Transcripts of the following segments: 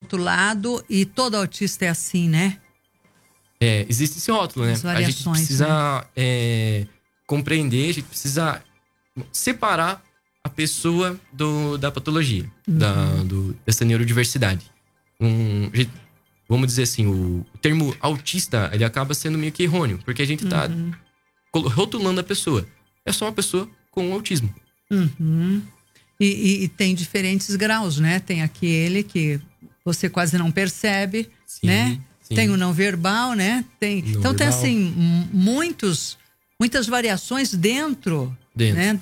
rotulado e todo autista é assim, né? Existe esse rótulo, né? A gente precisa compreender, a gente precisa separar a pessoa da patologia, dessa neurodiversidade. Vamos dizer assim, o termo autista, ele acaba sendo meio que errôneo, porque a gente tá rotulando a pessoa. É só uma pessoa com autismo. E tem diferentes graus, né? Tem aquele que você quase não percebe, né? Sim. Tem o não verbal, né? Então tem assim, muitas variações dentro. Né?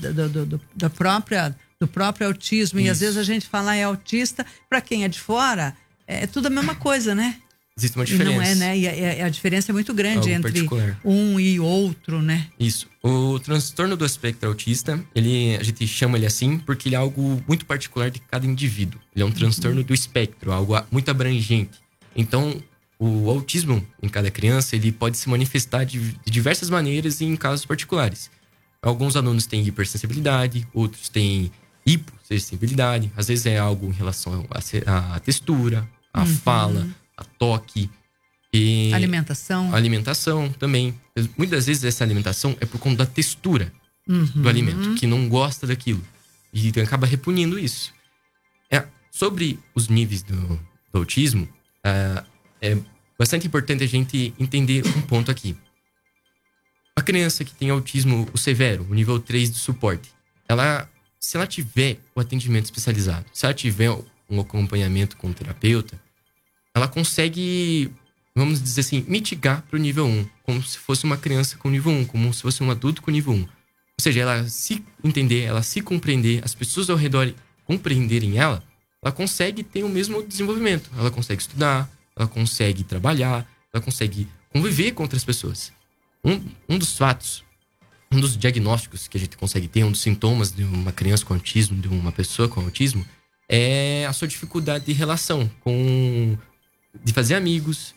do próprio autismo. E às vezes a gente fala é autista, para quem é de fora, é tudo a mesma coisa, né? Existe uma diferença. E não é, né? E a diferença é muito grande entre particular. Um e outro, né? Isso. O transtorno do espectro autista, a gente chama ele assim porque ele é algo muito particular de cada indivíduo. Ele é um transtorno do espectro, algo muito abrangente. Então, o autismo em cada criança, ele pode se manifestar de diversas maneiras e em casos particulares. Alguns alunos têm hipersensibilidade, outros têm hipossensibilidade. Às vezes é algo em relação à textura, à fala, a toque. E alimentação também. Muitas vezes essa alimentação é por conta da textura do alimento, que não gosta daquilo. E acaba repunindo isso. Sobre os níveis do autismo, é bastante importante a gente entender um ponto aqui. A criança que tem autismo severo, o nível 3 de suporte, se ela tiver o atendimento especializado, se ela tiver um acompanhamento com o terapeuta, ela consegue, vamos dizer assim, mitigar para o nível 1, como se fosse uma criança com nível 1, como se fosse um adulto com nível 1. Ou seja, ela se entender, ela se compreender, as pessoas ao redor compreenderem ela consegue ter o mesmo desenvolvimento. Ela consegue estudar, ela consegue trabalhar, ela consegue conviver com outras pessoas. Um dos fatos, um dos diagnósticos que a gente consegue ter, um dos sintomas de uma criança com autismo, de uma pessoa com autismo, é a sua dificuldade de relação, de fazer amigos,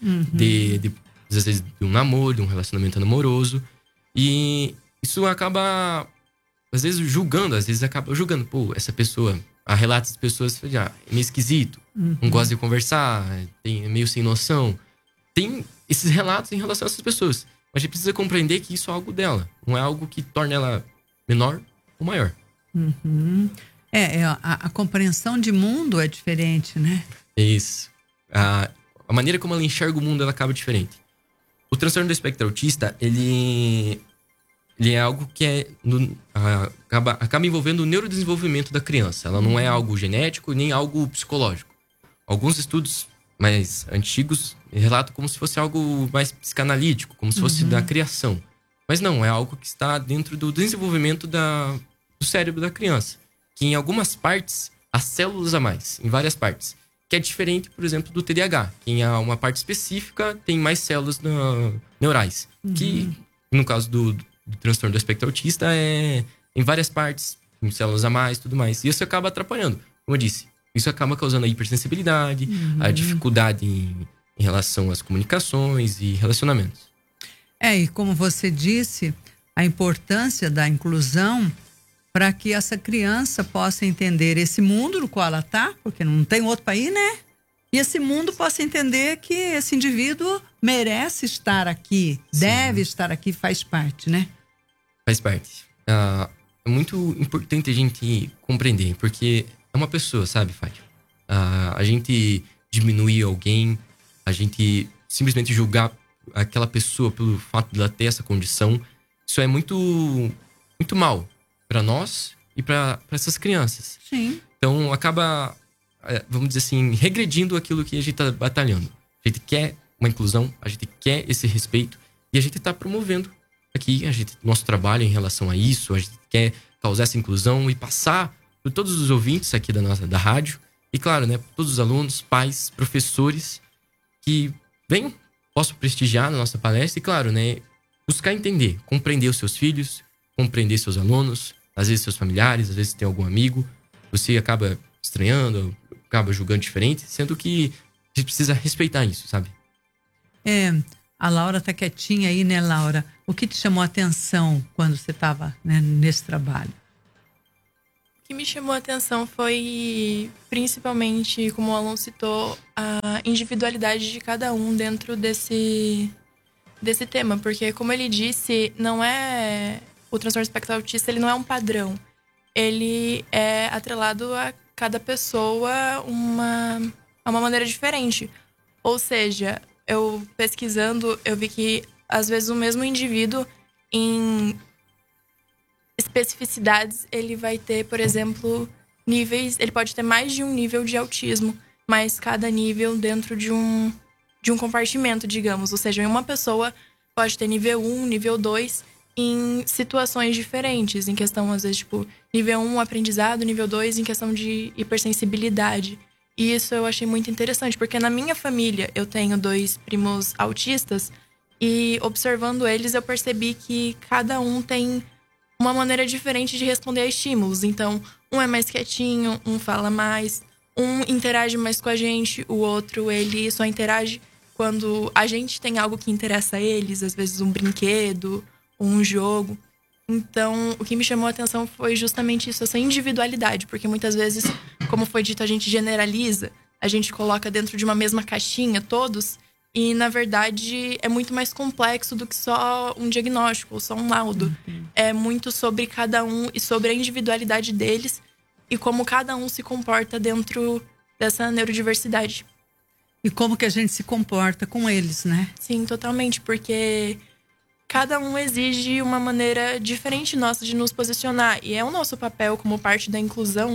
às vezes de um namoro, de um relacionamento amoroso. E isso acaba, às vezes, acaba julgando. Pô, essa pessoa, há relatos de pessoas que é meio esquisito, não gosta de conversar, é meio sem noção. Tem esses relatos em relação a essas pessoas. Mas a gente precisa compreender que isso é algo dela. Não é algo que torne ela menor ou maior. A compreensão de mundo é diferente, né? Isso. A maneira como ela enxerga o mundo, ela acaba diferente. O transtorno do espectro autista, ele é algo que acaba envolvendo o neurodesenvolvimento da criança. Ela não é algo genético, nem algo psicológico. Alguns estudos mais antigos relatam como se fosse algo mais psicanalítico, como se fosse da criação. Mas não, é algo que está dentro do desenvolvimento do cérebro da criança. Que em algumas partes, há células a mais, em várias partes. Que é diferente, por exemplo, do TDAH. Que em uma parte específica tem mais células neurais. Que, no caso do transtorno do espectro autista, é em várias partes, com células a mais, tudo mais. E isso acaba atrapalhando, como eu disse. Isso acaba causando a hipersensibilidade, a dificuldade em relação às comunicações e relacionamentos. E como você disse, a importância da inclusão para que essa criança possa entender esse mundo no qual ela está, porque não tem outro país, né? E esse mundo possa entender que esse indivíduo merece estar aqui, deve estar aqui, faz parte, né? Faz parte. É muito importante a gente compreender, porque é uma pessoa, sabe, Fátima? A gente diminuir alguém, a gente simplesmente julgar aquela pessoa pelo fato de ela ter essa condição, isso é muito, muito mal para nós e para essas crianças. Sim. Então acaba, vamos dizer assim, regredindo aquilo que a gente está batalhando. A gente quer uma inclusão, a gente quer esse respeito e a gente está promovendo aqui nosso trabalho em relação a isso. A gente quer causar essa inclusão e passar por todos os ouvintes aqui da rádio. E claro, né, todos os alunos, pais, professores que venham, possam prestigiar na nossa palestra. E claro, né, buscar entender, compreender os seus filhos, compreender seus alunos, às vezes seus familiares, às vezes tem algum amigo. Você acaba estranhando, acaba julgando diferente, sendo que a gente precisa respeitar isso, sabe? A Laura tá quietinha aí, né, Laura? O que te chamou a atenção quando você estava, né, nesse trabalho? que me chamou a atenção foi, principalmente, como o Alan citou, a individualidade de cada um dentro desse tema. Porque, como ele disse, não é... O transtorno espectro autista, ele não é um padrão. Ele é atrelado a cada pessoa a uma maneira diferente. Ou seja, eu pesquisando, eu vi que, às vezes, o mesmo indivíduo, em especificidades, ele vai ter, por exemplo, níveis... Ele pode ter mais de um nível de autismo, mas cada nível dentro de um compartimento, digamos. Ou seja, uma pessoa pode ter nível 1, nível 2, em situações diferentes. Em questão, às vezes, tipo, nível 1, aprendizado, nível 2, em questão de hipersensibilidade. E isso eu achei muito interessante, porque na minha família eu tenho 2 primos autistas e, observando eles, eu percebi que cada um tem uma maneira diferente de responder a estímulos. Então, um é mais quietinho, um fala mais, um interage mais com a gente, o outro, ele só interage quando a gente tem algo que interessa a eles, às vezes um brinquedo, um jogo. Então, o que me chamou a atenção foi justamente isso, essa individualidade, porque muitas vezes, como foi dito, a gente generaliza, a gente coloca dentro de uma mesma caixinha todos, e, na verdade, é muito mais complexo do que só um diagnóstico ou só um laudo. É muito sobre cada um e sobre a individualidade deles e como cada um se comporta dentro dessa neurodiversidade. E como que a gente se comporta com eles, né? Sim, totalmente, porque cada um exige uma maneira diferente nossa de nos posicionar. E é o nosso papel, como parte da inclusão,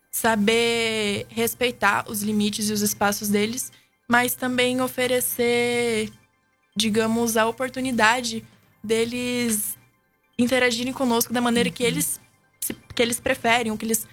saber respeitar os limites e os espaços deles, mas também oferecer, digamos, a oportunidade deles interagirem conosco da maneira que eles preferem, ou que eles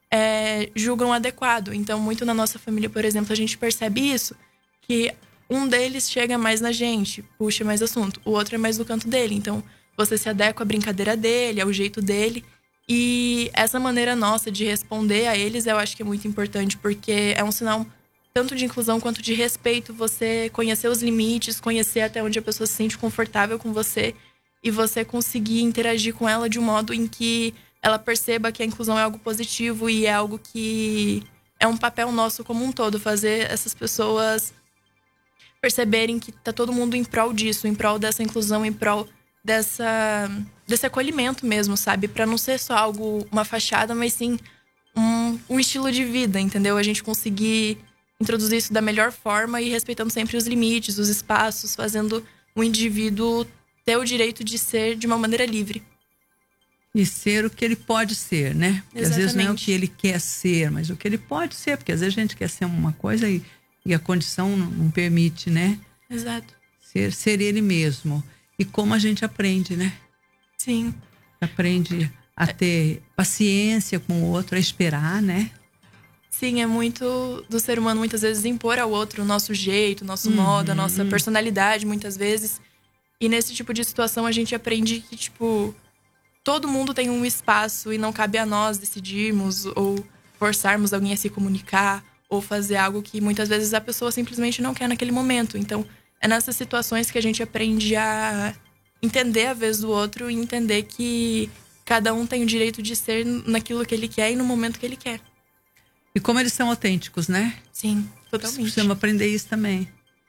julgam adequado. Então, muito na nossa família, por exemplo, a gente percebe isso, que um deles chega mais na gente, puxa mais assunto, o outro é mais do canto dele. Então, você se adequa à brincadeira dele, ao jeito dele. E essa maneira nossa de responder a eles, eu acho que é muito importante, porque é um sinal tanto de inclusão quanto de respeito, você conhecer os limites, conhecer até onde a pessoa se sente confortável com você e você conseguir interagir com ela de um modo em que ela perceba que a inclusão é algo positivo e é algo que é um papel nosso como um todo, fazer essas pessoas perceberem que tá todo mundo em prol disso, em prol dessa inclusão, em prol desse acolhimento mesmo, sabe? Pra não ser só algo, uma fachada, mas sim um estilo de vida, entendeu? A gente conseguir introduzir isso da melhor forma e respeitando sempre os limites, os espaços, fazendo o indivíduo ter o direito de ser de uma maneira livre. E ser o que ele pode ser, né? Porque às vezes não é o que ele quer ser, mas o que ele pode ser. Porque às vezes a gente quer ser uma coisa e a condição não permite, né? Exato. Ser ele mesmo. E como a gente aprende, né? Sim. Aprende a ter paciência com o outro, a esperar, né? Sim, é muito do ser humano muitas vezes impor ao outro o nosso jeito, o nosso modo, a nossa personalidade muitas vezes. E nesse tipo de situação a gente aprende que, tipo, todo mundo tem um espaço e não cabe a nós decidirmos ou forçarmos alguém a se comunicar ou fazer algo que muitas vezes a pessoa simplesmente não quer naquele momento. Então, é nessas situações que a gente aprende a entender a vez do outro e entender que cada um tem o direito de ser naquilo que ele quer e no momento que ele quer. E como eles são autênticos, né? Sim, totalmente. Precisamos aprender isso também.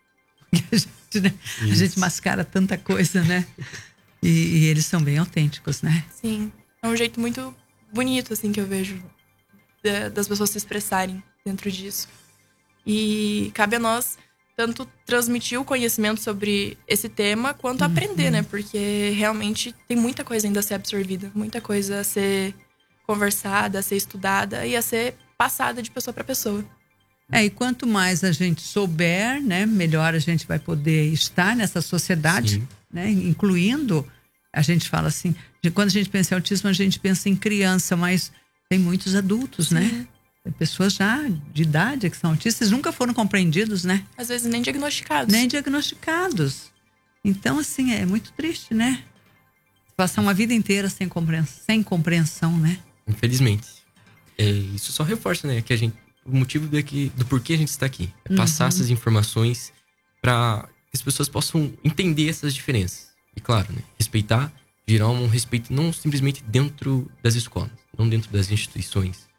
A gente mascara tanta coisa, né? E eles são bem autênticos, né? Sim. É um jeito muito bonito, assim, que eu vejo das pessoas se expressarem dentro disso. E cabe a nós tanto transmitir o conhecimento sobre esse tema, quanto aprender, né? Porque realmente tem muita coisa ainda a ser absorvida. Muita coisa a ser conversada, a ser estudada e a ser passada de pessoa para pessoa. E quanto mais a gente souber, né, melhor a gente vai poder estar nessa sociedade, né, incluindo, a gente fala assim, quando a gente pensa em autismo, a gente pensa em criança, mas tem muitos adultos, né? Tem pessoas já de idade que são autistas, nunca foram compreendidos, né? Às vezes nem diagnosticados. Nem diagnosticados. Então, assim, é muito triste, né? Passar uma vida inteira sem compreensão, né? Infelizmente. Isso só reforça, né, que o motivo do porquê a gente está aqui. É passar essas informações para que as pessoas possam entender essas diferenças. E claro, né, respeitar, gerar um respeito não simplesmente dentro das escolas, não dentro das instituições,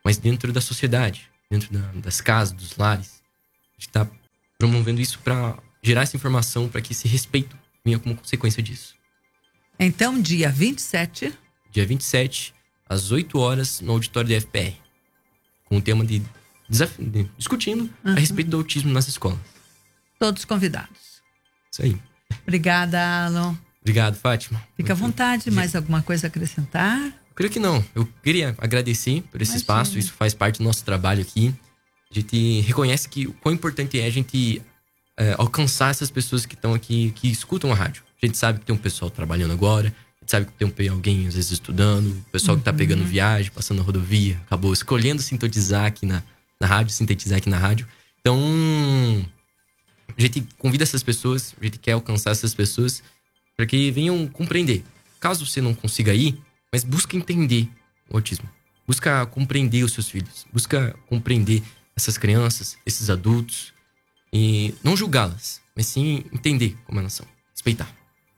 mas dentro da sociedade, dentro das casas, dos lares. A gente está promovendo isso para gerar essa informação, para que esse respeito venha como consequência disso. Então, dia 27. Dia 27, às 8 horas, no auditório da FPR. Com o tema de discutindo a respeito do autismo nas escolas. Todos convidados. Isso aí. Obrigada, Alan. Obrigado, Fátima. Fica à vontade. Mais alguma coisa a acrescentar? Eu creio que não. Eu queria agradecer por esse espaço. Isso faz parte do nosso trabalho aqui. A gente reconhece que o quão importante é a gente alcançar essas pessoas que estão aqui, que escutam a rádio. A gente sabe que tem um pessoal trabalhando agora. A gente sabe que tem alguém, às vezes, estudando. O pessoal que está pegando viagem, passando na rodovia. Acabou escolhendo sintetizar aqui na rádio. Então, a gente convida essas pessoas, a gente quer alcançar essas pessoas para que venham compreender. Caso você não consiga ir, mas busca entender o autismo. Busca compreender os seus filhos. Busca compreender essas crianças, esses adultos. E não julgá-las, mas sim entender como elas são. Respeitar.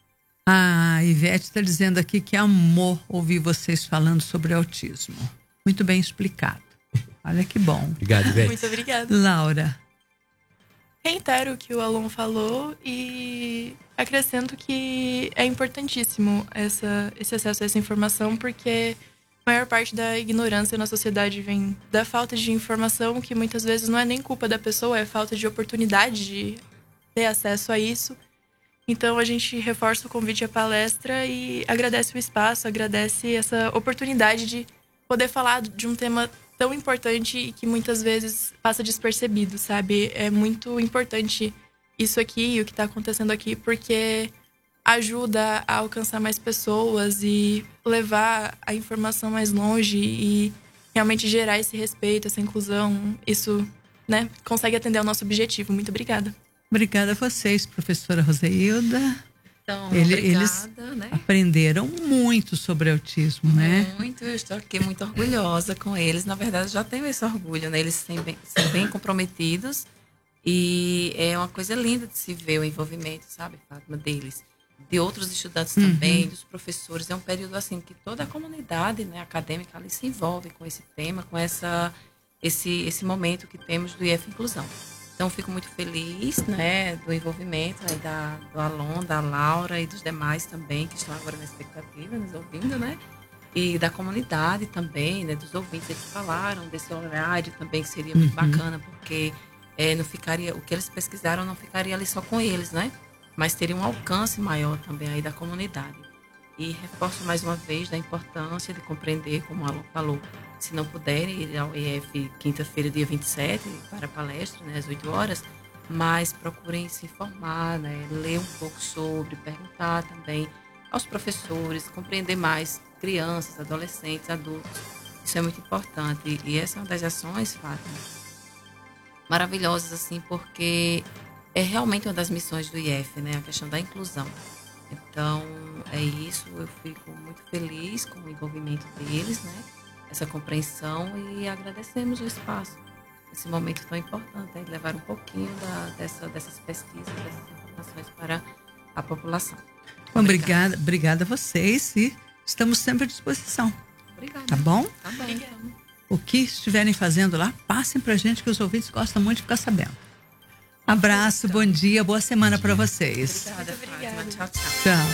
A Ivete está dizendo aqui que amou ouvir vocês falando sobre autismo. Muito bem explicado. Olha que bom. Obrigado, Ivete. Muito obrigada. Laura. Reitero o que o Alon falou e acrescento que é importantíssimo esse acesso a essa informação, porque a maior parte da ignorância na sociedade vem da falta de informação, que muitas vezes não é nem culpa da pessoa, é falta de oportunidade de ter acesso a isso. Então a gente reforça o convite à palestra e agradece o espaço, agradece essa oportunidade de poder falar de um tema tão importante e que muitas vezes passa despercebido, sabe? É muito importante isso aqui e o que está acontecendo aqui, porque ajuda a alcançar mais pessoas e levar a informação mais longe e realmente gerar esse respeito, essa inclusão. Isso, né, consegue atender ao nosso objetivo. Muito obrigada. Obrigada a vocês, professora Roseilda. Então, Eles né? aprenderam muito sobre autismo, né? Muito, eu estou aqui muito orgulhosa com eles. Na verdade, eu já tenho esse orgulho, né? Eles são bem comprometidos e é uma coisa linda de se ver o envolvimento, sabe, Fátima, deles. De outros estudantes também, dos professores. É um período, assim, que toda a comunidade, né, acadêmica ali se envolve com esse tema, com esse momento que temos do IF Inclusão. Então, fico muito feliz, né, do envolvimento aí do Alon, da Laura e dos demais também, que estão agora na expectativa, nos ouvindo, né? E da comunidade também, né, dos ouvintes. Eles falaram desse horário também, que seria muito bacana, porque não ficaria, o que eles pesquisaram não ficaria ali só com eles, né? Mas teria um alcance maior também aí da comunidade. E reforço mais uma vez da importância de compreender, como o Alon falou, se não puderem ir ao IF quinta-feira, dia 27, para a palestra, né, às 8 horas, mas procurem se informar, né, ler um pouco sobre, perguntar também aos professores, compreender mais crianças, adolescentes, adultos. Isso é muito importante. E essa é uma das ações, Fátima, maravilhosas, assim, porque é realmente uma das missões do IF, né, a questão da inclusão. Então, é isso, eu fico muito feliz com o envolvimento deles, né, essa compreensão, e agradecemos o espaço, esse momento tão importante, de levar um pouquinho dessas pesquisas, dessas informações para a população. Obrigada a vocês e estamos sempre à disposição. Obrigada. Tá bom? Tá bom. Então. O que estiverem fazendo lá, passem pra gente, que os ouvintes gostam muito de ficar sabendo. Abraço, bom dia, boa semana para vocês. Obrigada, Fátima. Tchau, tchau. Tchau.